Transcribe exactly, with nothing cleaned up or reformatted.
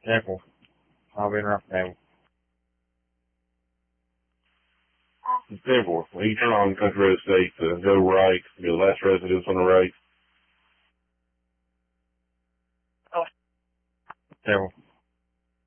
Careful. I'll be interrupt now. Therefore, when you turn on Country Road State to go right, you're the last residence on the right. Careful.